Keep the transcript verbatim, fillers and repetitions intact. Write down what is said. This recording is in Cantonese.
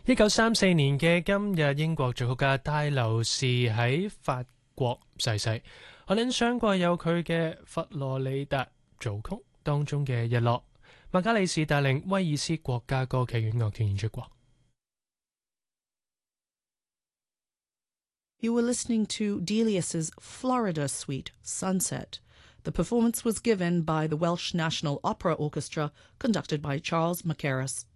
一九三四年嘅今日，英國作曲家戴留士喺法國逝世。可能想過有佢嘅佛羅里達組曲當中嘅日落，麥加里士帶領威爾斯國家歌劇院樂團演出過。 You were listening to Delius's Florida Suite, Sunset. The performance was given by the Welsh National Opera Orchestra, conducted by Charles Mackerras.